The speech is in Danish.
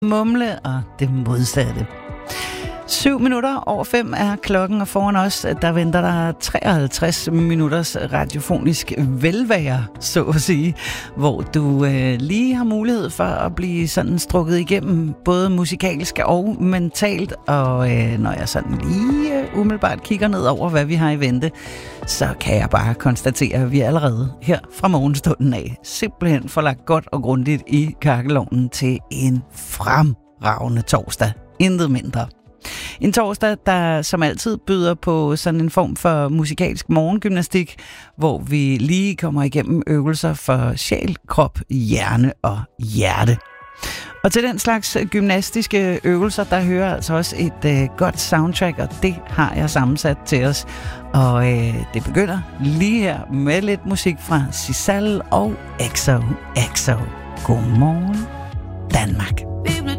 mumle og det modsatte. 5:07 er klokken, og foran os, der venter der 53 minutters radiofonisk velvære, så at sige, hvor du lige har mulighed for at blive sådan strukket igennem, både musikalsk og mentalt, og når jeg sådan lige umiddelbart kigger ned over, hvad vi har i vente, så kan jeg bare konstatere, at vi allerede her fra morgenstunden af simpelthen får lagt godt og grundigt i kakkelovnen til en fremragende torsdag. Intet mindre. En torsdag, der som altid byder på sådan en form for musikalsk morgengymnastik, hvor vi lige kommer igennem øvelser for sjæl, krop, hjerne og hjerte. Og til den slags gymnastiske øvelser, der hører altså også et godt soundtrack, og det har jeg sammensat til os. Og det begynder lige her med lidt musik fra Sisal og EXO. Godmorgen, Danmark.